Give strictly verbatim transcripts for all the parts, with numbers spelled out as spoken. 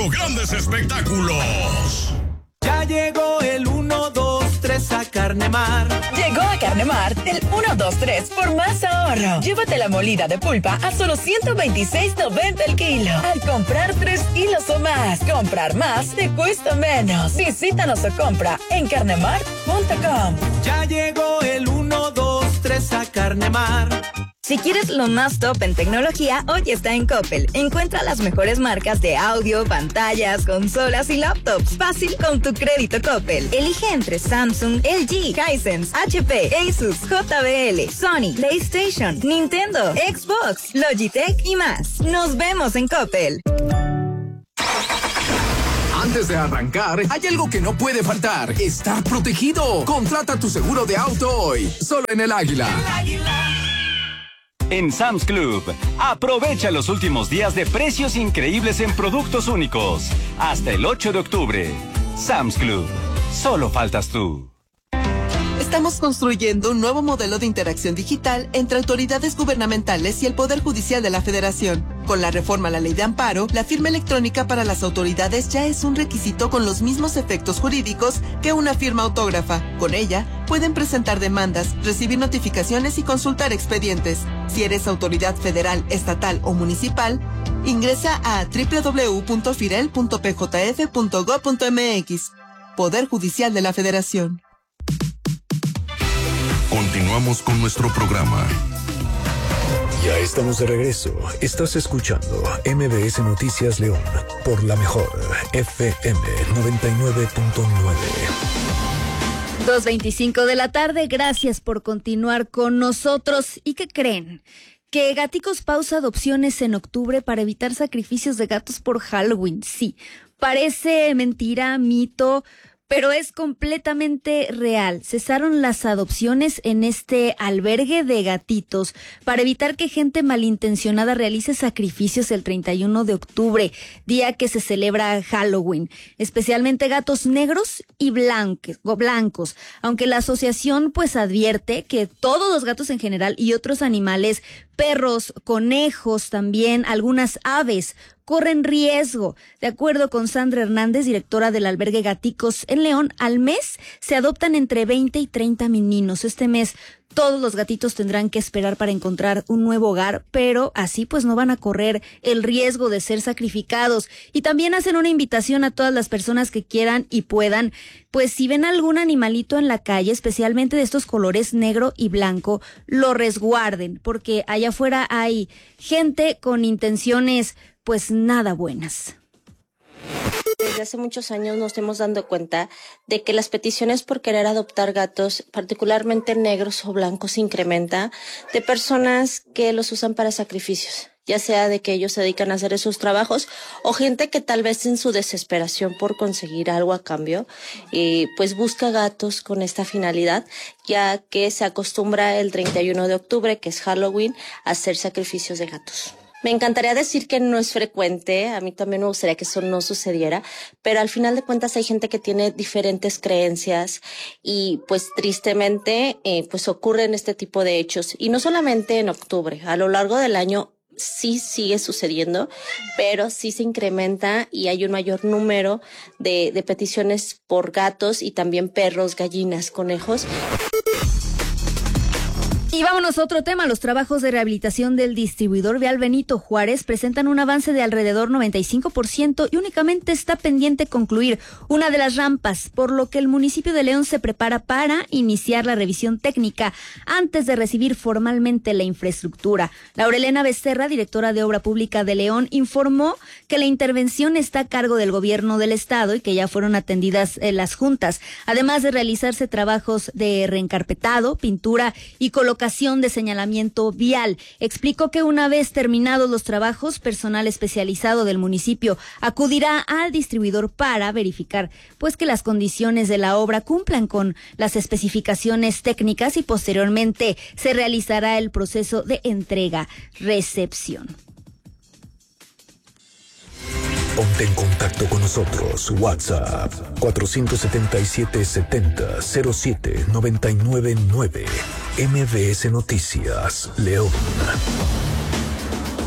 los grandes espectáculos. Ya llegó el uno, dos, tres a Carnemar. Llegó a Carnemar el uno, dos, tres por más ahorro. Llévate la molida de pulpa a solo ciento veintiséis noventa el kilo. Al comprar tres kilos o más, comprar más te cuesta menos. Visítanos o compra en carnemar punto com. Ya llegó el uno, dos, tres a Carnemar. Si quieres lo más top en tecnología, hoy está en Coppel. Encuentra las mejores marcas de audio, pantallas, consolas y laptops. Fácil con tu crédito Coppel. Elige entre Samsung, L G, Hisense, H P, Asus, J B L, Sony, PlayStation, Nintendo, Xbox, Logitech y más. Nos vemos en Coppel. Antes de arrancar, hay algo que no puede faltar. Estar protegido. Contrata tu seguro de auto hoy. Solo en El Águila. El Águila. En Sam's Club, aprovecha los últimos días de precios increíbles en productos únicos. Hasta el ocho de octubre. Sam's Club. Solo faltas tú. Estamos construyendo un nuevo modelo de interacción digital entre autoridades gubernamentales y el Poder Judicial de la Federación. Con la reforma a la Ley de Amparo, la firma electrónica para las autoridades ya es un requisito con los mismos efectos jurídicos que una firma autógrafa. Con ella, pueden presentar demandas, recibir notificaciones y consultar expedientes. Si eres autoridad federal, estatal o municipal, ingresa a doble u doble u doble u punto firel punto p j f punto gob punto m x. Poder Judicial de la Federación. Continuamos con nuestro programa. Ya estamos de regreso. Estás escuchando M B S Noticias León por la mejor F M noventa y nueve punto nueve. dos veinticinco de la tarde, gracias por continuar con nosotros. ¿Y qué creen? Que Gaticos pausa adopciones en octubre para evitar sacrificios de gatos por Halloween. Sí, parece mentira, mito, pero es completamente real. Cesaron las adopciones en este albergue de gatitos para evitar que gente malintencionada realice sacrificios el treinta y uno de octubre, día que se celebra Halloween, especialmente gatos negros y blancos, blancos. Aunque la asociación pues advierte que todos los gatos en general y otros animales, perros, conejos también, algunas aves, corren riesgo. De acuerdo con Sandra Hernández, directora del albergue Gaticos en León, al mes se adoptan entre veinte y treinta meninos. Este mes todos los gatitos tendrán que esperar para encontrar un nuevo hogar, pero así pues no van a correr el riesgo de ser sacrificados. Y también hacen una invitación a todas las personas que quieran y puedan, pues si ven algún animalito en la calle, especialmente de estos colores negro y blanco, lo resguarden, porque allá afuera hay gente con intenciones pues nada buenas. Desde hace muchos años nos hemos dado cuenta de que las peticiones por querer adoptar gatos, particularmente negros o blancos, se incrementa de personas que los usan para sacrificios, ya sea de que ellos se dedican a hacer esos trabajos o gente que tal vez en su desesperación por conseguir algo a cambio, eh, pues busca gatos con esta finalidad, ya que se acostumbra el treinta y uno de octubre, que es Halloween, a hacer sacrificios de gatos. Me encantaría decir que no es frecuente, a mí también me gustaría que eso no sucediera, pero al final de cuentas hay gente que tiene diferentes creencias y pues tristemente eh, pues ocurren este tipo de hechos. Y no solamente en octubre, a lo largo del año sí sigue sucediendo, pero sí se incrementa y hay un mayor número de, de peticiones por gatos y también perros, gallinas, conejos. Y vámonos a otro tema. Los trabajos de rehabilitación del distribuidor vial Benito Juárez presentan un avance de alrededor noventa y cinco por ciento y únicamente está pendiente concluir una de las rampas, por lo que el municipio de León se prepara para iniciar la revisión técnica antes de recibir formalmente la infraestructura. Laurelena Becerra, directora de Obra Pública de León, informó que la intervención está a cargo del gobierno del estado y que ya fueron atendidas eh, las juntas, además de realizarse trabajos de reencarpetado, pintura y colocación de señalamiento vial. Explicó que una vez terminados los trabajos, personal especializado del municipio acudirá al distribuidor para verificar pues que las condiciones de la obra cumplan con las especificaciones técnicas y posteriormente se realizará el proceso de entrega-recepción. Ponte en contacto con nosotros. WhatsApp cuatro siete siete, setenta, cero siete, noventa y nueve nueve. M B S Noticias, León.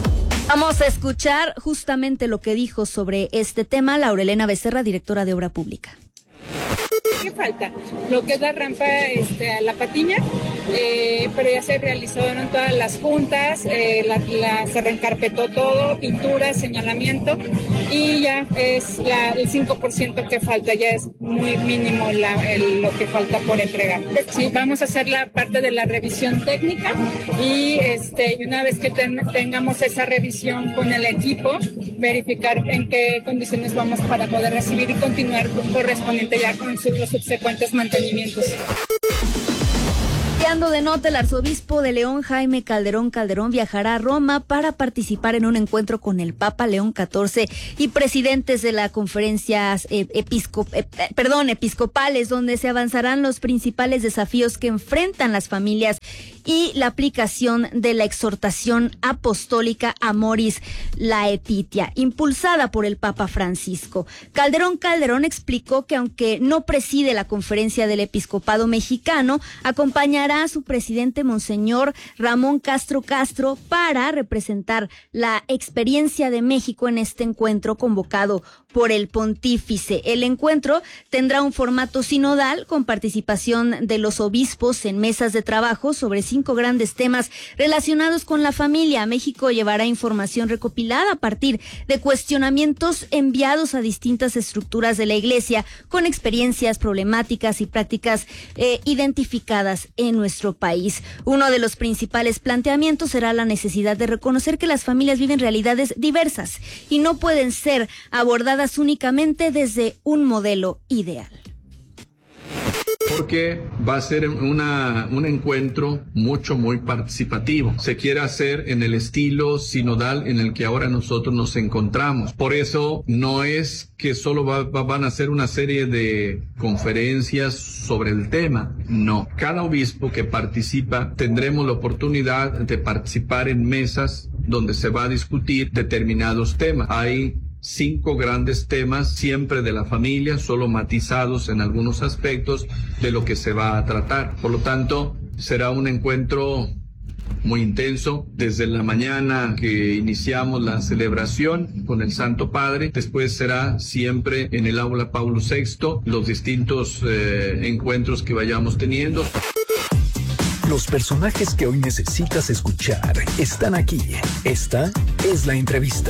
Vamos a escuchar justamente lo que dijo sobre este tema Laurelena Becerra, directora de Obra Pública. ¿Qué falta? Lo que es la rampa este, a la Patiña, eh, pero ya se realizaron todas las juntas, eh, la, la, se reencarpetó todo, pintura, señalamiento, y ya es la, el cinco por ciento que falta, ya es muy mínimo la, el, lo que falta por entregar. Sí, vamos a hacer la parte de la revisión técnica y este, una vez que ten, tengamos esa revisión con el equipo, verificar en qué condiciones vamos para poder recibir y continuar correspondiente ya con sus, los subsecuentes mantenimientos. Cambiando de nota, el arzobispo de León, Jaime Calderón Calderón, viajará a Roma para participar en un encuentro con el Papa León catorce y presidentes de las conferencias eh, episcop eh, perdón, episcopales, donde se avanzarán los principales desafíos que enfrentan las familias y la aplicación de la exhortación apostólica Amoris Laetitia, impulsada por el Papa Francisco. Calderón Calderón explicó que aunque no preside la conferencia del episcopado mexicano, acompañará a su presidente Monseñor Ramón Castro Castro para representar la experiencia de México en este encuentro convocado por el pontífice. El encuentro tendrá un formato sinodal con participación de los obispos en mesas de trabajo sobre cinco grandes temas relacionados con la familia. México llevará información recopilada a partir de cuestionamientos enviados a distintas estructuras de la Iglesia con experiencias, problemáticas y prácticas eh, identificadas en nuestro país. Uno de los principales planteamientos será la necesidad de reconocer que las familias viven realidades diversas y no pueden ser abordadas únicamente desde un modelo ideal. Porque va a ser una, un encuentro mucho, muy participativo. Se quiere hacer en el estilo sinodal en el que ahora nosotros nos encontramos. Por eso no es que solo va, va, van a ser una serie de conferencias sobre el tema. No. Cada obispo que participa tendremos la oportunidad de participar en mesas donde se va a discutir determinados temas. Hay cinco grandes temas, siempre de la familia, solo matizados en algunos aspectos de lo que se va a tratar. Por lo tanto, será un encuentro muy intenso, desde la mañana que iniciamos la celebración con el Santo Padre, después será siempre en el Aula Paulo sexto, los distintos eh, encuentros que vayamos teniendo. Los personajes que hoy necesitas escuchar están aquí. Esta es la entrevista.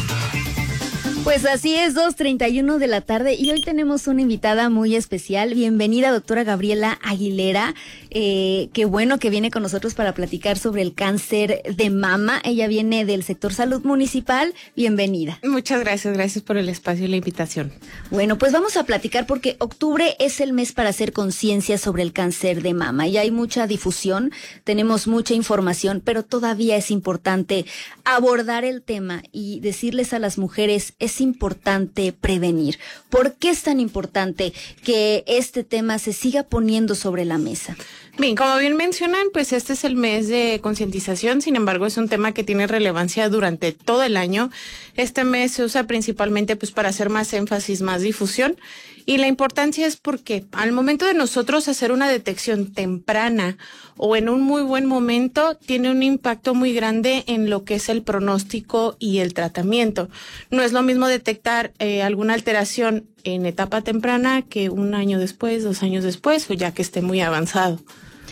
Pues así es, dos treinta y uno de la tarde y hoy tenemos una invitada muy especial. Bienvenida, doctora Gabriela Aguilera. Eh, qué bueno que viene con nosotros para platicar sobre el cáncer de mama. Ella viene del sector salud municipal. Bienvenida. Muchas gracias, gracias por el espacio y la invitación. Bueno, pues vamos a platicar porque octubre es el mes para hacer conciencia sobre el cáncer de mama y hay mucha difusión, tenemos mucha información, pero todavía es importante abordar el tema y decirles a las mujeres es importante prevenir. ¿Por qué es tan importante que este tema se siga poniendo sobre la mesa? Bien, como bien mencionan, pues este es el mes de concientización, sin embargo es un tema que tiene relevancia durante todo el año. Este mes se usa principalmente pues para hacer más énfasis, más difusión, y la importancia es porque al momento de nosotros hacer una detección temprana o en un muy buen momento, tiene un impacto muy grande en lo que es el pronóstico y el tratamiento. No es lo mismo detectar eh, alguna alteración en etapa temprana que un año después, dos años después, o ya que esté muy avanzado.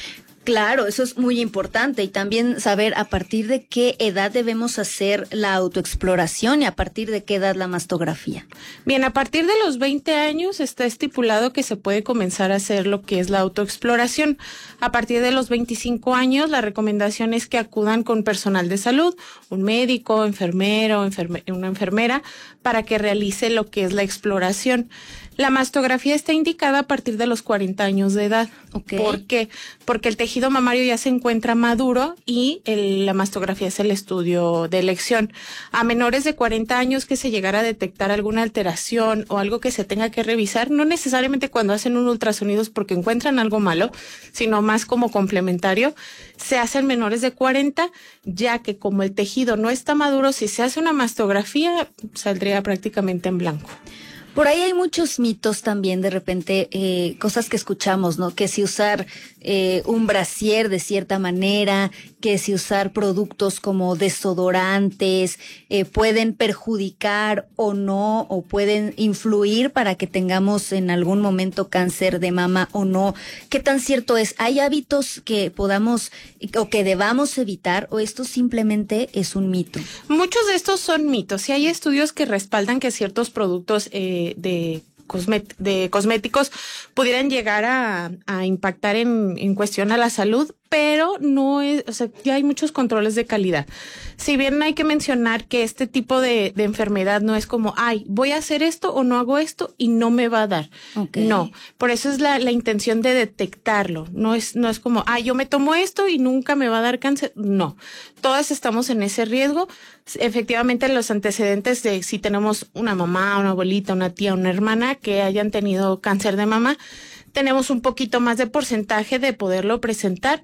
Claro, eso es muy importante y también saber a partir de qué edad debemos hacer la autoexploración y a partir de qué edad la mastografía. Bien, a partir de los veinte años está estipulado que se puede comenzar a hacer lo que es la autoexploración. A partir de los veinticinco años la recomendación es que acudan con personal de salud, un médico, enfermero, enferme- una enfermera, para que realice lo que es la exploración. La mastografía está indicada a partir de los cuarenta años de edad. Okay. ¿Por qué? Porque el tejido mamario ya se encuentra maduro y el, la mastografía es el estudio de elección. A menores de cuarenta años que se llegara a detectar alguna alteración o algo que se tenga que revisar, no necesariamente cuando hacen un ultrasonido es porque encuentran algo malo, sino más como complementario, se hacen menores de cuarenta, ya que como el tejido no está maduro, si se hace una mastografía, saldría prácticamente en blanco. Por ahí hay muchos mitos también, de repente, eh, cosas que escuchamos, ¿no? Que si usar eh, un brasier de cierta manera, que si usar productos como desodorantes eh, pueden perjudicar o no, o pueden influir para que tengamos en algún momento cáncer de mama o no. ¿Qué tan cierto es? ¿Hay hábitos que podamos o que debamos evitar, o esto simplemente es un mito? Muchos de estos son mitos y hay estudios que respaldan que ciertos productos eh, de Cosmet- de cosméticos pudieran llegar a, a impactar en, en cuestión a la salud, pero no es, o sea, ya hay muchos controles de calidad. Si bien hay que mencionar que este tipo de, de enfermedad no es como, ay, voy a hacer esto o no hago esto y no me va a dar. Okay. No, por eso es la, la intención de detectarlo. No es, no es como, ay, yo me tomo esto y nunca me va a dar cáncer. No, todas estamos en ese riesgo. Efectivamente, los antecedentes de si tenemos una mamá, una abuelita, una tía, una hermana que hayan tenido cáncer de mama, tenemos un poquito más de porcentaje de poderlo presentar,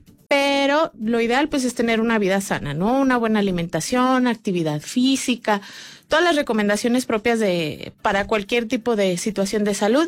pero lo ideal pues es tener una vida sana, ¿no? Una buena alimentación, actividad física, todas las recomendaciones propias de para cualquier tipo de situación de salud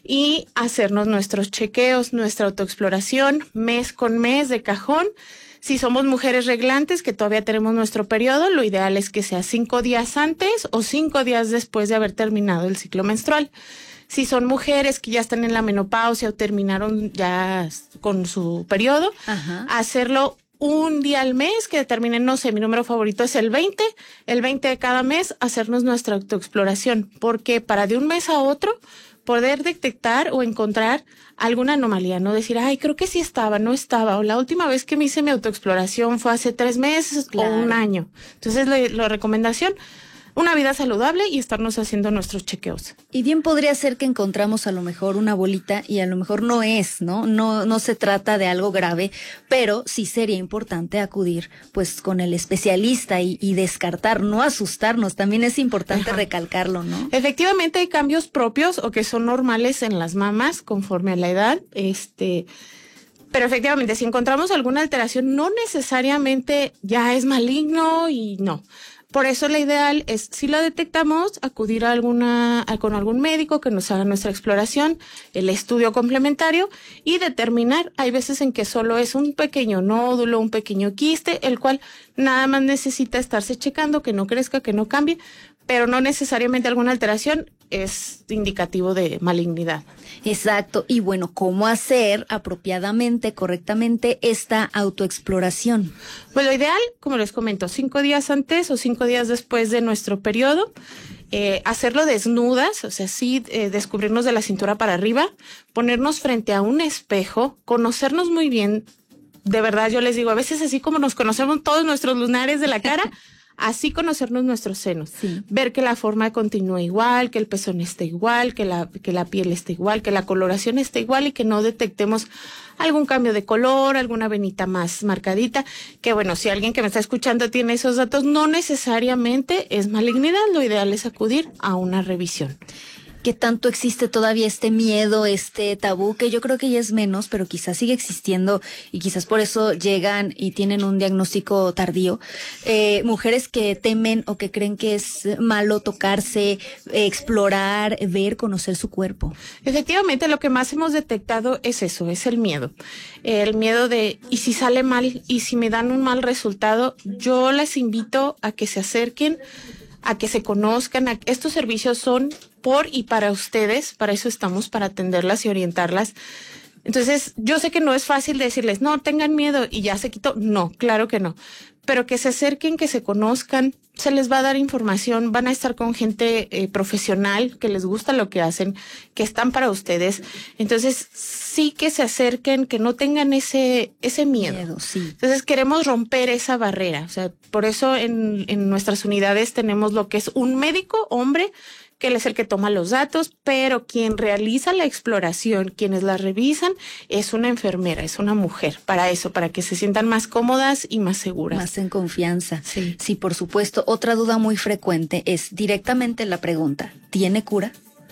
y hacernos nuestros chequeos, nuestra autoexploración mes con mes de cajón. Si somos mujeres reglantes que todavía tenemos nuestro periodo, lo ideal es que sea cinco días antes o cinco días después de haber terminado el ciclo menstrual. Si son mujeres que ya están en la menopausia o terminaron ya con su periodo, ajá, hacerlo un día al mes, que determinen, no sé, mi número favorito es el veinte, el veinte de cada mes, hacernos nuestra autoexploración, porque para de un mes a otro poder detectar o encontrar alguna anomalía, no decir, ay, creo que sí estaba, no estaba, o la última vez que me hice mi autoexploración fue hace tres meses claro. o un año. Entonces, la, la recomendación, una vida saludable y estarnos haciendo nuestros chequeos. Y bien podría ser que encontramos a lo mejor una bolita y a lo mejor no es, ¿no? No, no se trata de algo grave, pero sí sería importante acudir pues con el especialista y, y descartar, no asustarnos. También es importante Ajá. recalcarlo, ¿no? Efectivamente hay cambios propios o que son normales en las mamas conforme a la edad, este... Pero efectivamente, si encontramos alguna alteración, no necesariamente ya es maligno y no. Por eso lo ideal es, si lo detectamos, acudir a alguna, a, con algún médico que nos haga nuestra exploración, el estudio complementario y determinar, hay veces en que solo es un pequeño nódulo, un pequeño quiste, el cual nada más necesita estarse checando, que no crezca, que no cambie, pero no necesariamente alguna alteración es indicativo de malignidad. Exacto. Y bueno, ¿cómo hacer apropiadamente, correctamente esta autoexploración? Pues lo ideal, como les comento, cinco días antes o cinco días después de nuestro periodo, eh, hacerlo desnudas, o sea, sí, eh, descubrirnos de la cintura para arriba, ponernos frente a un espejo, conocernos muy bien. De verdad, yo les digo, a veces así como nos conocemos todos nuestros lunares de la cara, así conocernos nuestros senos, sí. Ver que la forma continúa igual, que el pezón esté igual, que la, que la piel esté igual, que la coloración esté igual y que no detectemos algún cambio de color, alguna venita más marcadita, que bueno, si alguien que me está escuchando tiene esos datos, no necesariamente es malignidad, lo ideal es acudir a una revisión. ¿Qué tanto existe todavía este miedo, este tabú, que yo creo que ya es menos, pero quizás sigue existiendo y quizás por eso llegan y tienen un diagnóstico tardío? Eh, mujeres que temen o que creen que es malo tocarse, eh, explorar, ver, conocer su cuerpo. Efectivamente, lo que más hemos detectado es eso, es el miedo. El miedo de, ¿y si sale mal? ¿Y si me dan un mal resultado? Yo les invito a que se acerquen, a que se conozcan. A, estos servicios son por y para ustedes, para eso estamos, para atenderlas y orientarlas. Entonces, yo sé que no es fácil decirles, no, tengan miedo y ya se quitó. No, claro que no. Pero que se acerquen, que se conozcan, se les va a dar información, van a estar con gente eh, profesional que les gusta lo que hacen, que están para ustedes. Entonces, sí que se acerquen, que no tengan ese ese miedo. miedo sí. Entonces, queremos romper esa barrera. O sea, por eso en, en nuestras unidades tenemos lo que es un médico, hombre, que él es el que toma los datos, pero quien realiza la exploración, quienes la revisan, es una enfermera, es una mujer, para eso, para que se sientan más cómodas y más seguras. Más en confianza. Sí. Sí, por supuesto. Otra duda muy frecuente es directamente la pregunta, ¿tiene cura?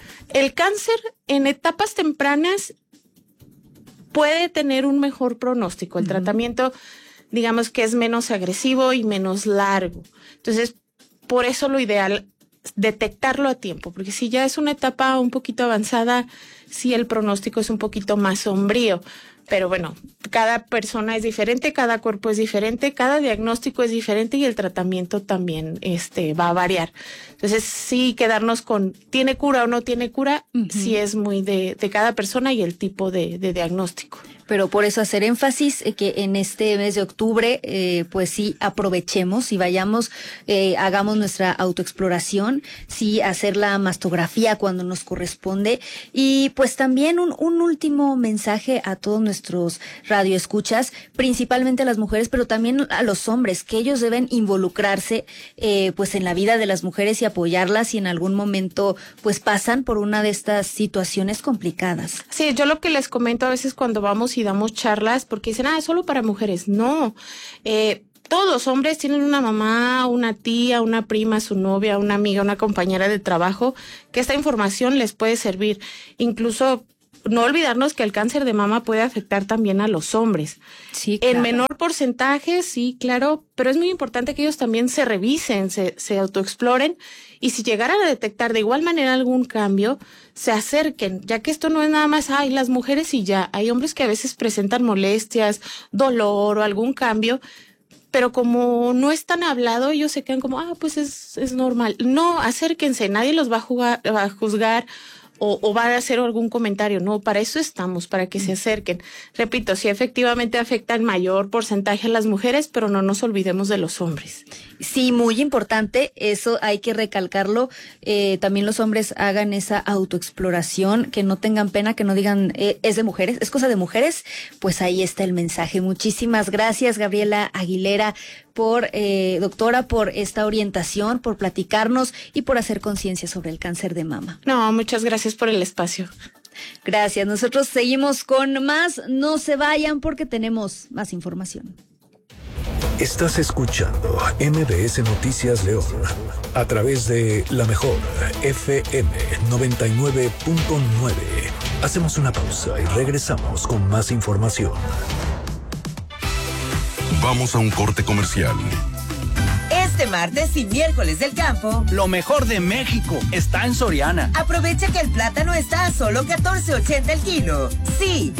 El cáncer en etapas tempranas puede tener un mejor pronóstico. El uh-huh. tratamiento, digamos que es menos agresivo y menos largo. Entonces, por eso lo ideal detectarlo a tiempo, porque si ya es una etapa un poquito avanzada, sí el pronóstico es un poquito más sombrío. Pero bueno, cada persona es diferente, cada cuerpo es diferente, cada diagnóstico es diferente y el tratamiento también este, va a variar. Entonces, sí, quedarnos con ¿tiene cura o no tiene cura? Uh-huh. Sí es muy de, de cada persona y el tipo de, de diagnóstico. Pero por eso hacer énfasis eh, que en este mes de octubre, eh, pues sí, aprovechemos y vayamos, eh, hagamos nuestra autoexploración, sí, hacer la mastografía cuando nos corresponde. Y pues también un, un último mensaje a todos nuestros radioescuchas, principalmente a las mujeres, pero también a los hombres, que ellos deben involucrarse eh, pues en la vida de las mujeres y apoyarlas si en algún momento pues pasan por una de estas situaciones complicadas. Sí, yo lo que les comento a veces cuando vamos y damos charlas, porque dicen, ah, es solo para mujeres. No, eh, todos los hombres tienen una mamá, una tía, una prima, su novia, una amiga, una compañera de trabajo, que esta información les puede servir. Incluso no olvidarnos que el cáncer de mama puede afectar también a los hombres. Sí, claro. En menor porcentaje, sí, claro, pero es muy importante que ellos también se revisen, se, se autoexploren y si llegaran a detectar de igual manera algún cambio, se acerquen, ya que esto no es nada más, ay, las mujeres y ya. Hay hombres que a veces presentan molestias, dolor o algún cambio, pero como no es tan hablado, ellos se quedan como, ah, pues es, es normal. No, acérquense, nadie los va a, jugar, va a juzgar o, o va a hacer algún comentario. No, para eso estamos, para que se acerquen. Repito, sí, efectivamente afecta en mayor porcentaje a las mujeres, pero no nos olvidemos de los hombres. Sí, muy importante, eso hay que recalcarlo. Eh, también los hombres hagan esa autoexploración, que no tengan pena, que no digan, eh, es de mujeres, es cosa de mujeres. Pues ahí está el mensaje. Muchísimas gracias, Gabriela Aguilera, por eh, doctora, por esta orientación, por platicarnos y por hacer conciencia sobre el cáncer de mama. No, muchas gracias por el espacio. Gracias. Nosotros seguimos con más. No se vayan porque tenemos más información. Estás escuchando M B S Noticias León a través de La Mejor F M noventa y nueve punto nueve. Hacemos una pausa y regresamos con más información. Vamos a un corte comercial. Este martes y miércoles del campo, lo mejor de México está en Soriana. Aprovecha que el plátano está a solo catorce ochenta el kilo. Sí,